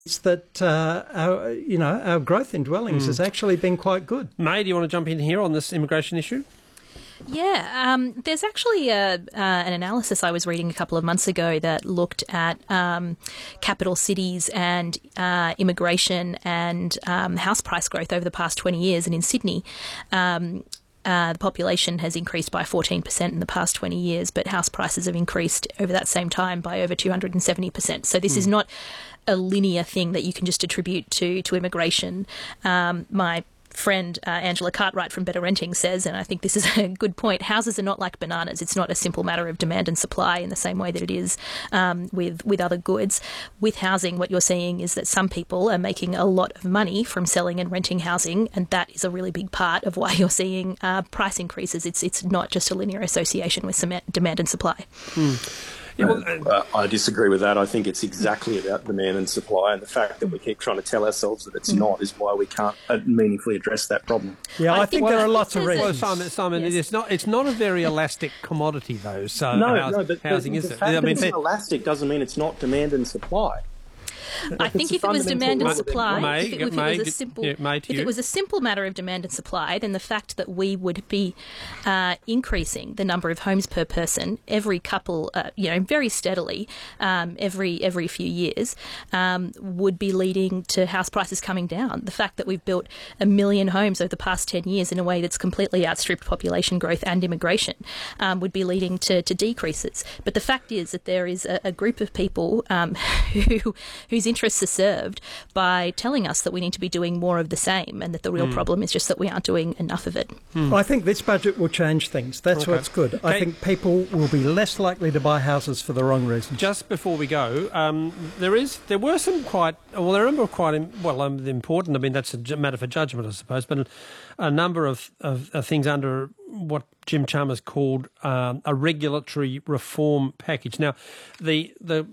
is that our growth in dwellings has actually been quite good. May, do you want to jump in here on this immigration issue? Yeah, there's actually an analysis I was reading a couple of months ago that looked at capital cities and immigration and house price growth over the past 20 years. And in Sydney, the population has increased by 14% in the past 20 years, but house prices have increased over that same time by over 270%. So this is not a linear thing that you can just attribute to immigration. My friend Angela Cartwright from Better Renting says, and I think this is a good point, houses are not like bananas. It's not a simple matter of demand and supply in the same way that it is with other goods. With housing, what you're seeing is that some people are making a lot of money from selling and renting housing, and that is a really big part of why you're seeing price increases. It's not just a linear association with demand and supply. Yeah, I disagree with that. I think it's exactly about demand and supply, and the fact that we keep trying to tell ourselves that it's not is why we can't meaningfully address that problem. Yeah, I think there are lots of reasons. Well, Simon, yes. It's not a very elastic commodity, though. So but housing the fact that it's elastic doesn't mean it's not demand and supply. I think if it was demand and supply, if it was a simple matter of demand and supply, then the fact that we would be increasing the number of homes per person every couple, very steadily, every few years, would be leading to house prices coming down. The fact that we've built 1 million homes over the past 10 years in a way that's completely outstripped population growth and immigration would be leading to decreases. But the fact is that there is a group of people whose interests are served by telling us that we need to be doing more of the same, and that the real problem is just that we aren't doing enough of it. Well, I think this budget will change things. That's what's good. I think people will be less likely to buy houses for the wrong reasons. Just before we go, there were some quite important. I mean, that's a matter for judgment, I suppose, but a number of things under what Jim Chalmers called a regulatory reform package. Now, not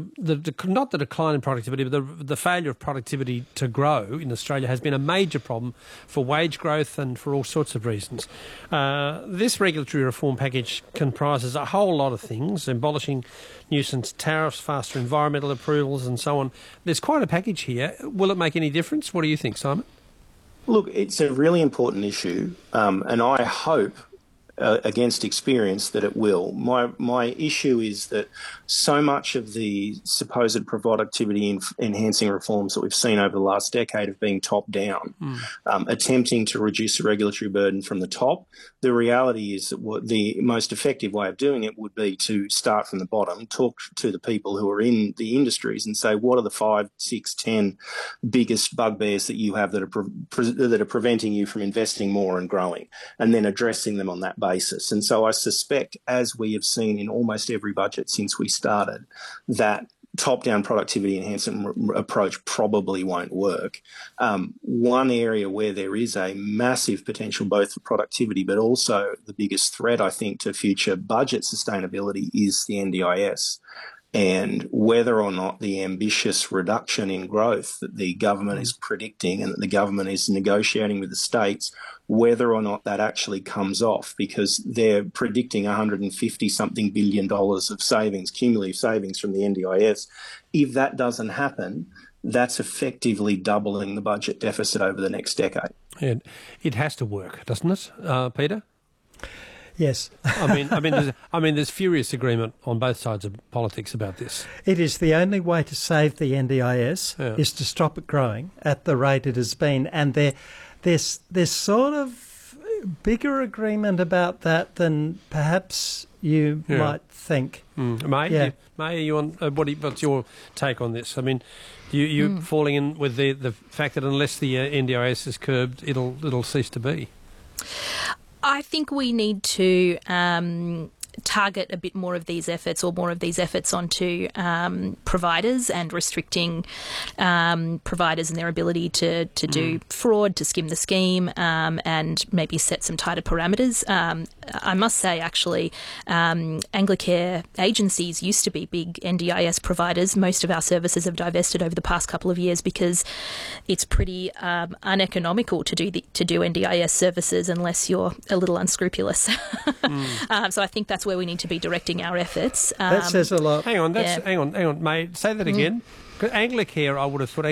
the decline in productivity, but the failure of productivity to grow in Australia has been a major problem for wage growth and for all sorts of reasons. This regulatory reform package comprises a whole lot of things: abolishing nuisance tariffs, faster environmental approvals, and so on. There's quite a package here. Will it make any difference? What do you think, Simon? Look, it's a really important issue, and I hope, against experience, that it will. My issue is that so much of the supposed productivity enhancing reforms that we've seen over the last decade have been top down, attempting to reduce the regulatory burden from the top. The reality is that the most effective way of doing it would be to start from the bottom, talk to the people who are in the industries and say, what are the 5, 6, 10 biggest bugbears that you have that are preventing you from investing more and growing, and then addressing them on that basis. And so I suspect, as we have seen in almost every budget since we started, that top-down productivity enhancement approach probably won't work. One area where there is a massive potential both for productivity but also the biggest threat, I think, to future budget sustainability is the NDIS. And whether or not the ambitious reduction in growth that the government is predicting and that the government is negotiating with the states, whether or not that actually comes off, because they're predicting $150-something billion of savings, cumulative savings from the NDIS. If that doesn't happen, that's effectively doubling the budget deficit over the next decade. And it has to work, doesn't it, Peter? Yes. I mean, there's furious agreement on both sides of politics about this. It is the only way to save the NDIS is to stop it growing at the rate it has been, and there's sort of bigger agreement about that than perhaps you might think. May, what's your take on this? I mean, you falling in with the fact that unless the NDIS is curbed, it'll cease to be. I think we need to target a bit more of these efforts, or more of these efforts, onto providers, and restricting providers and their ability to do fraud, to skim the scheme, and maybe set some tighter parameters. I must say, actually, Anglicare agencies used to be big NDIS providers. Most of our services have divested over the past couple of years because it's pretty uneconomical to do NDIS services unless you're a little unscrupulous. So I think that's where we need to be directing our efforts. That says a lot. Hang on, May, say that again. Anglicare, I would have thought.